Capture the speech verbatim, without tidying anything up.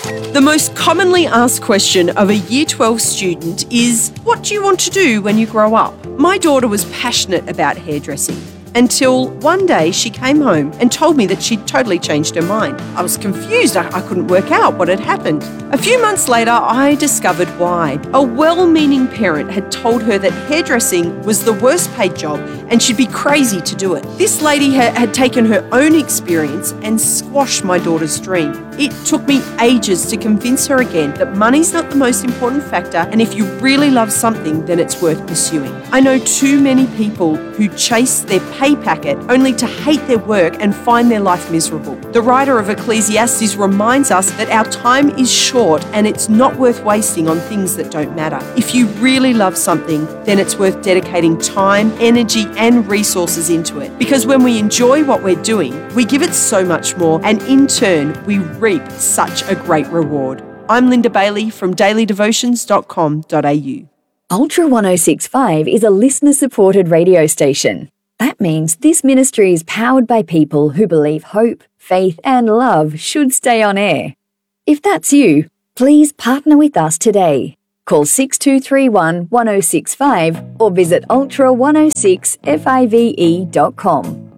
The most commonly asked question of a Year twelve student is, what do you want to do when you grow up? My daughter was passionate about hairdressing until one day she came home and told me that she'd totally changed her mind. I was confused. I, I couldn't work out what had happened. A few months later, I discovered why. A well-meaning parent had told her that hairdressing was the worst paid job and she'd be crazy to do it. This lady ha- had taken her own experience and squashed my daughter's dream. It took me ages to convince her again that money's not the most important factor, and if you really love something, then it's worth pursuing. I know too many people who chase their pay packet only to hate their work and find their life miserable. The writer of Ecclesiastes reminds us that our time is short and it's not worth wasting on things that don't matter. If you really love something, then it's worth dedicating time, energy, and resources into it. Because when we enjoy what we're doing, we give it so much more, and in turn, we reap such a great reward. I'm Linda Bailey from daily devotions dot com dot a u. Ultra one oh six point five is a listener-supported radio station. That means this ministry is powered by people who believe hope, faith, and love should stay on air. If that's you, please partner with us today. Call six two three one, one oh six five or visit ultra one oh six five dot com.